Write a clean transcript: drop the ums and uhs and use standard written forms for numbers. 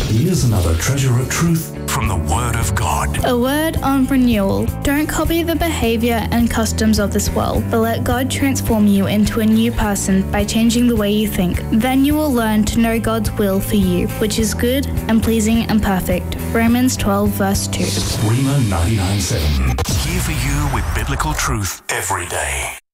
Here's another treasure of truth from the Word of God. A word on renewal. Don't copy the behavior and customs of this world, but let God transform you into a new person by changing the way you think. Then you will learn to know God's will for you, which is good and pleasing and perfect. Romans 12 verse 2. Rhema 99.7. Here for you with biblical truth every day.